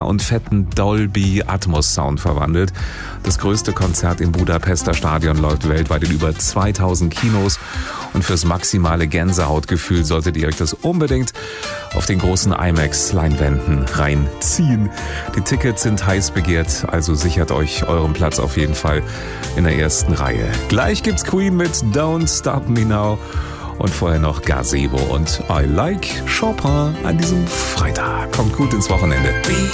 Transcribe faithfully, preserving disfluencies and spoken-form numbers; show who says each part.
Speaker 1: und fetten Dolby Atmos Sound verwandelt. Das größte Konzert im Budapester Stadion läuft weltweit in über zweitausend Kinos. Und fürs maximale Gänsehautgefühl solltet ihr euch das unbedingt auf den großen IMAX-Leinwänden reinziehen. Die Tickets sind heiß begehrt, also sichert euch euren Platz auf jeden Fall in der ersten Reihe. Gleich gibt's Queen mit Don't Stop Me Now und vorher noch Gazebo und I Like Chopin an diesem Freitag. Kommt gut ins Wochenende.